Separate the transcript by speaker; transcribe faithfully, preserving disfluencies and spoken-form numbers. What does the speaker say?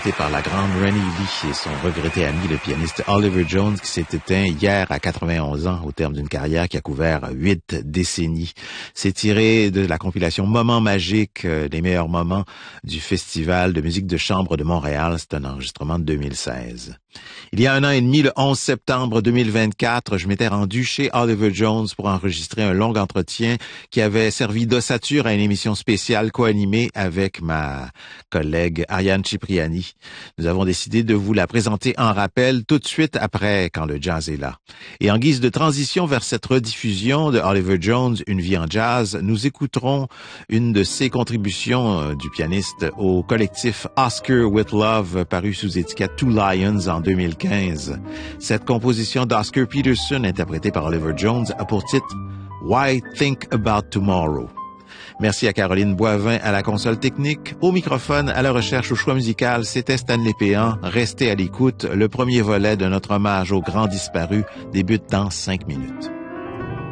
Speaker 1: interprété par la grande Rennie Lee et son regretté ami, le pianiste Oliver Jones, qui s'est éteint hier à quatre-vingt-onze ans au terme d'une carrière qui a couvert huit décennies. C'est tiré de la compilation Moments magiques, euh, les meilleurs moments du Festival de musique de chambre de Montréal. C'est un enregistrement de deux mille seize. Il y a un an et demi, le onze septembre deux mille vingt-quatre, je m'étais rendu chez Oliver Jones pour enregistrer un long entretien qui avait servi d'ossature à une émission spéciale co-animée avec ma collègue Ariane Cipriani. Nous avons décidé de vous la présenter en rappel tout de suite après Quand le jazz est là. Et en guise de transition vers cette rediffusion de Oliver Jones, Une vie en jazz, nous écouterons une de ses contributions du pianiste au collectif Oscar with Love, paru sous étiquette Two Lions en deux mille quinze. Cette composition d'Oscar Peterson, interprétée par Oliver Jones, a pour titre Why Think About Tomorrow. Merci à Caroline Boivin à la console technique. Au microphone, à la recherche au choix musical, c'était Stanley Péan. Restez à l'écoute. Le premier volet de notre hommage aux grands disparus débute dans cinq minutes.